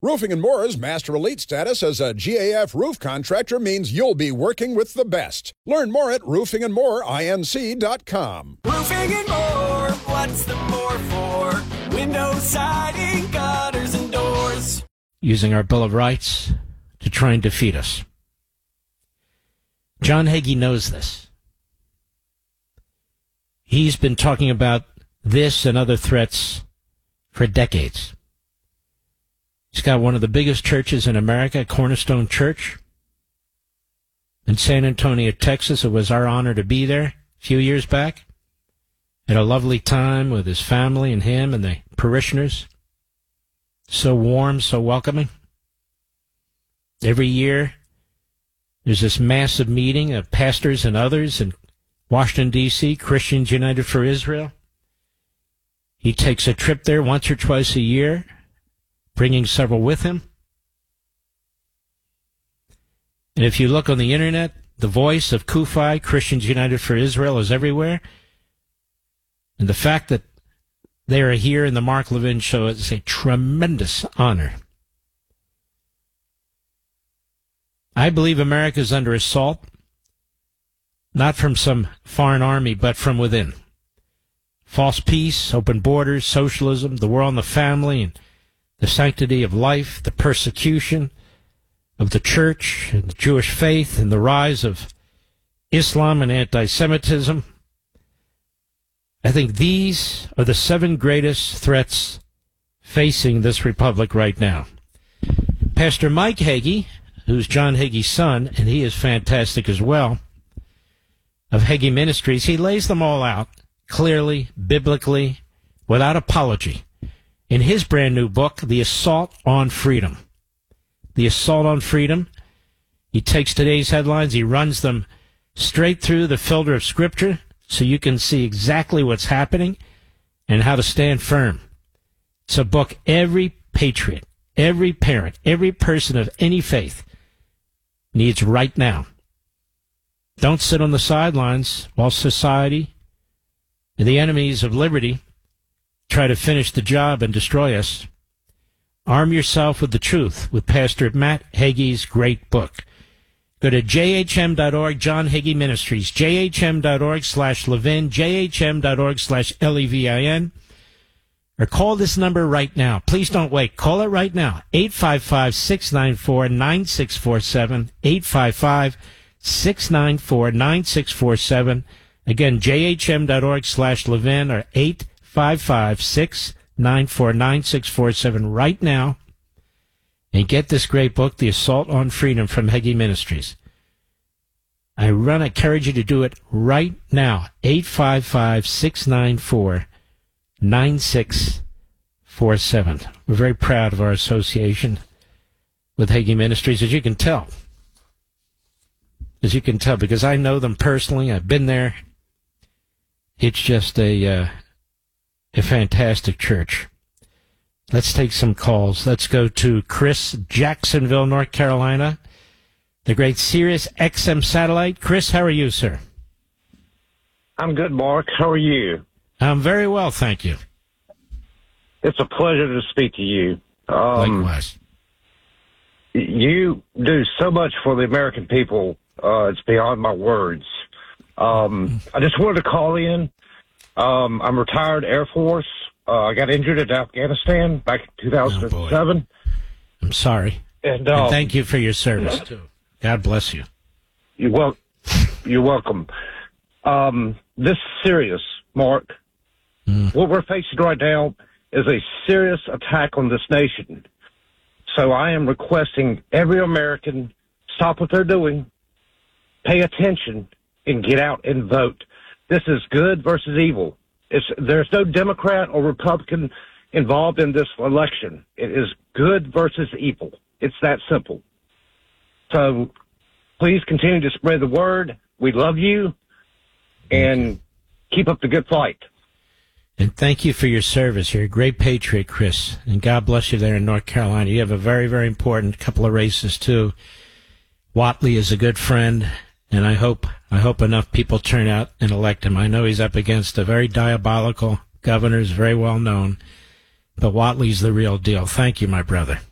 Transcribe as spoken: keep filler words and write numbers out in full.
Roofing and More's Master Elite status as a G A F roof contractor means you'll be working with the best. Learn more at roofing and more inc dot com. Roofing and More, what's the more for? Windows, siding, gutters, and doors. Using our Bill of Rights to try and defeat us. John Hagee knows this. He's been talking about this and other threats for decades. He's got one of the biggest churches in America, Cornerstone Church, in San Antonio, Texas. It was our honor to be there a few years back. Had a lovely time with his family and him and the parishioners. So warm, so welcoming. Every year, there's this massive meeting of pastors and others in Washington, D C, Christians United for Israel. He takes a trip there once or twice a year, bringing several with him. And if you look on the internet, the voice of CUFI, Christians United for Israel, is everywhere. And the fact that they are here in the Mark Levin Show is a tremendous honor. I believe America is under assault, not from some foreign army, but from within. False peace, open borders, socialism, the war on the family, and the sanctity of life, the persecution of the church and the Jewish faith, and the rise of Islam and anti-Semitism. I think these are the seven greatest threats facing this republic right now. Pastor Mike Hagee, who's John Hagee's son, and he is fantastic as well, of Hagee Ministries, he lays them all out clearly, biblically, without apology, in his brand new book, The Assault on Freedom. The Assault on Freedom. He takes today's headlines, he runs them straight through the filter of Scripture so you can see exactly what's happening and how to stand firm. It's a book every patriot, every parent, every person of any faith needs right now. Don't sit on the sidelines while society and the enemies of liberty try to finish the job and destroy us. Arm yourself with the truth with Pastor Matt Hagee's great book. Go to j h m dot org, John Hagee Ministries, j h m dot org slash Levin, j h m dot org slash L E V I N, or call this number right now. Please don't wait. Call it right now, eight five five, six nine four, nine six four seven, eight five five, six nine four, nine six four seven. Again, j h m dot org slash Levin, or eight five five, six nine four, nine six four seven right now, and get this great book, The Assault on Freedom, from Hagee Ministries. I run, I encourage you to do it right now, eight five five, six nine four, nine six four seven. We're very proud of our association with Hagee Ministries, as you can tell. As you can tell, because I know them personally. I've been there. It's just a uh, a fantastic church. Let's take some calls. Let's go to Chris, Jacksonville, North Carolina, the great Sirius X M satellite. Chris, how are you, sir? I'm good, Mark. How are you? I'm very well, thank you. It's a pleasure to speak to you. Um, Likewise. You do so much for the American people. Uh, it's beyond my words. Um, I just wanted to call in. Um, I'm retired Air Force. Uh, I got injured in Afghanistan back in two thousand seven. Oh, I'm sorry. And, um, and thank you for your service, too. God bless you. You're, wel- you're welcome. Um, this is serious, Mark. Mm. What we're facing right now is a serious attack on this nation. So I am requesting every American stop what they're doing, pay attention, and get out and vote. This is good versus evil. It's, there's no Democrat or Republican involved in this election. It is good versus evil. It's that simple. So please continue to spread the word. We love you, and keep up the good fight. And thank you for your service. You're a great patriot, Chris, and God bless you there in North Carolina. You have a very, very important couple of races, too. Whatley is a good friend, and I hope I hope enough people turn out and elect him. I know he's up against a very diabolical governor, is very well known, but Whatley's the real deal. Thank you, my brother.